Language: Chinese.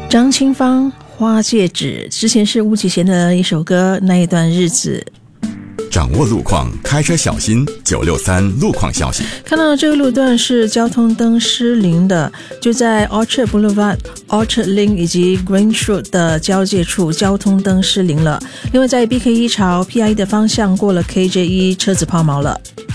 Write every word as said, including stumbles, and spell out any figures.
张清芳花戒指之前是巫启贤的一首歌，那一段日子。 掌握路况，开车小心。九六三路况消息， 看到这个路段是交通灯失灵的，就在 Orchard Boulevard、Orchard Lane 以及 Green Road 的交界处，交通灯失灵了，因为在 B K 一 朝 P I 的方向过了 K J 一，车子抛锚了。